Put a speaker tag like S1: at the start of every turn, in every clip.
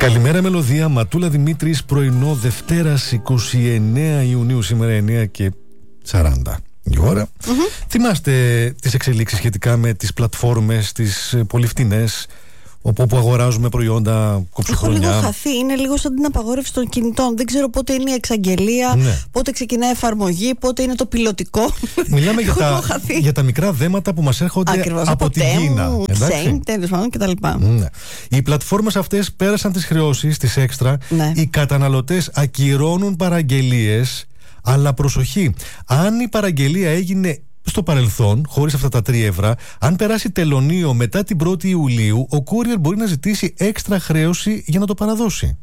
S1: Καλημέρα μελωδία, Ματούλα Δημήτρης, πρωινό Δευτέρας 29 Ιουνίου, σήμερα 9 και 40 η ώρα. Θυμάστε τις εξελίξεις σχετικά με τις πλατφόρμες, τις πολύ φτηνές, όπου αγοράζουμε προϊόντα κοψοχρονιά.
S2: Έχω λίγο χαθεί, είναι λίγο σαν την απαγόρευση των κινητών. Δεν ξέρω πότε είναι η εξαγγελία, πότε ξεκινάει η εφαρμογή, πότε είναι το πιλωτικό.
S1: Μιλάμε για τα μικρά δέματα που μας έρχονται από την Κίνα.
S2: Τέλος πάντων κτλ.
S1: Οι πλατφόρμες αυτές πέρασαν τις χρεώσεις, τις έξτρα. Οι καταναλωτές ακυρώνουν παραγγελίες, αλλά προσοχή, αν η παραγγελία έγινε στο παρελθόν, χωρίς αυτά τα 3 ευρώ, αν περάσει τελωνείο μετά την 1η Ιουλίου, ο courier μπορεί να ζητήσει έξτρα χρέωση για να το παραδώσει.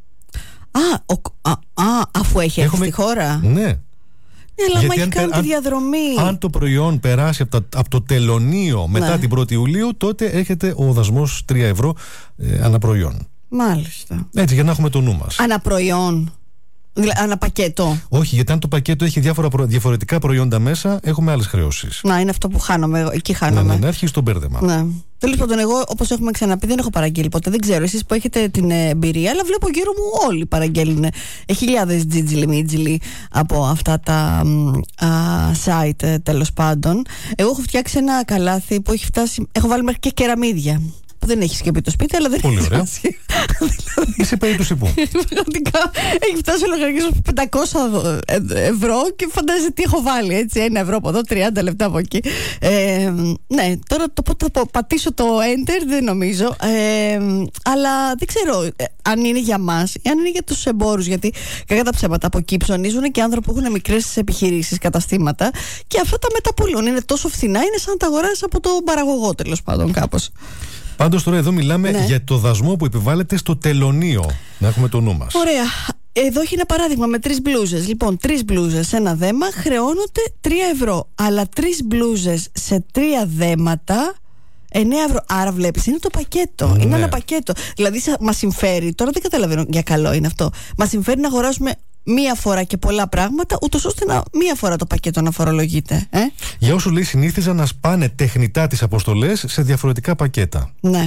S2: Αφού έχει έρθει στη χώρα.
S1: Ναι.
S2: Αλλά άμα έχει κάνει τη διαδρομή.
S1: Αν το προϊόν περάσει από το τελωνείο μετά την 1η Ιουλίου, τότε έχετε ο δασμός 3 ευρώ ανά προϊόν.
S2: Μάλιστα.
S1: Έτσι, για να έχουμε το νου μας.
S2: Ανά προϊόν. Ανά πακέτο.
S1: Όχι, γιατί αν το πακέτο έχει διαφορετικά προϊόντα μέσα, έχουμε άλλες χρεώσεις.
S2: Να, είναι αυτό που χάνομαι. Εκεί χάνομαι.
S1: Να έρχει στο μπέρδεμα.
S2: Ναι. Τέλος πάντων, εγώ, όπως έχουμε ξαναπεί, δεν έχω παραγγείλει ποτέ. Δεν ξέρω εσείς που έχετε την εμπειρία, αλλά βλέπω γύρω μου όλοι παραγγέλνουν. Χιλιάδες τζίτζιλι-μίτζιλι από αυτά τα site, τέλος πάντων. Εγώ έχω φτιάξει ένα καλάθι που έχει φτάσει. Έχω βάλει μέχρι και κεραμίδια. Που δεν έχει σκεπεί το σπίτι, αλλά δεν
S1: πολύ
S2: έχει
S1: ωραία. Είσαι περίπτωση που.
S2: Πραγματικά έχει φτάσει ο λογαριασμός 500 ευρώ και φαντάζεσαι τι έχω βάλει. Έτσι, 1 ευρώ από εδώ, 30 λεπτά από εκεί. Ναι, τώρα το πότε θα πατήσω το enter δεν νομίζω. Αλλά δεν ξέρω αν είναι για μας ή αν είναι για τους εμπόρους. Γιατί κακά τα ψέματα από εκεί ψωνίζουν και άνθρωποι που έχουν μικρές επιχειρήσεις, καταστήματα και αυτά τα μεταπουλούν. Είναι τόσο φθηνά, είναι σαν να τα αγοράσεις από τον παραγωγό, τέλος πάντων, κάπως.
S1: Πάντως τώρα εδώ μιλάμε για το δασμό που επιβάλλεται στο τελωνείο. Να έχουμε το νου μας.
S2: Ωραία. Εδώ έχει ένα παράδειγμα με 3 μπλούζες. Λοιπόν, 3 μπλούζες σε ένα δέμα χρεώνονται 3 ευρώ. Αλλά 3 μπλούζες σε 3 δέματα 9 ευρώ. Άρα βλέπεις, είναι το πακέτο. Είναι ένα πακέτο. Δηλαδή μας συμφέρει, τώρα δεν καταλαβαίνω για καλό είναι αυτό. Μας συμφέρει να αγοράσουμε μία φορά και πολλά πράγματα, ούτως ώστε μία φορά το πακέτο να φορολογείται.
S1: Για όσους λέει συνήθιζαν να σπάνε τεχνητά τις αποστολές σε διαφορετικά πακέτα.
S2: Ναι.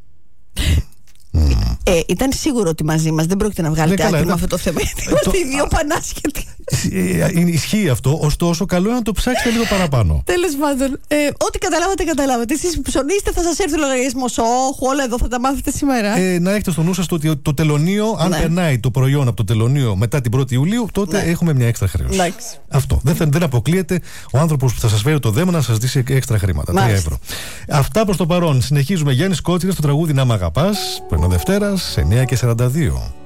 S2: Ήταν σίγουρο ότι μαζί μας δεν πρόκειται να βγάλετε άκρη με αυτό το θέμα. Γιατί είμαστε οι δύο πανάσχετοι.
S1: Ισχύει αυτό, ωστόσο καλό είναι να το ψάξετε λίγο παραπάνω.
S2: Τέλος πάντων, ό,τι καταλάβατε. Εσείς που ψωνίστε θα σας έρθει ο λογαριασμός. Όχι, όλα εδώ θα τα μάθετε σήμερα.
S1: Να έχετε στο νου σας ότι το τελωνείο, αν περνάει το προϊόν από το τελωνείο μετά την 1η Ιουλίου, τότε έχουμε μια έξτρα χρέωση. Αυτό. Δεν αποκλείεται ο άνθρωπος που θα σας φέρει το δέμα να σας ζητήσει έξτρα χρήματα. 3 ευρώ. Αυτά προς το παρόν. Συνεχίζουμε. Γιάννης Κότσιρας στο τραγούδι Να Μ' Αγαπάς. Πρωινό Δευτέρας 9 και 42.